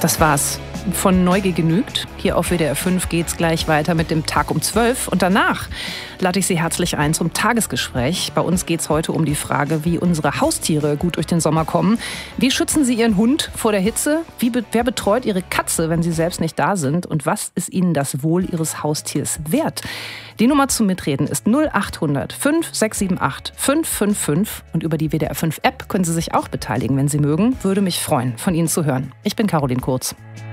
Das war's von Neugier genügt. Hier auf WDR 5 geht's gleich weiter mit dem Tag um 12. Und danach lade ich Sie herzlich ein zum Tagesgespräch. Bei uns geht's heute um die Frage, wie unsere Haustiere gut durch den Sommer kommen. Wie schützen Sie Ihren Hund vor der Hitze? Wer betreut Ihre Katze, wenn Sie selbst nicht da sind? Und was ist Ihnen das Wohl Ihres Haustiers wert? Die Nummer zum Mitreden ist 0800 5678 555. Und über die WDR 5 App können Sie sich auch beteiligen, wenn Sie mögen. Würde mich freuen, von Ihnen zu hören. Ich bin Caroline Kurz.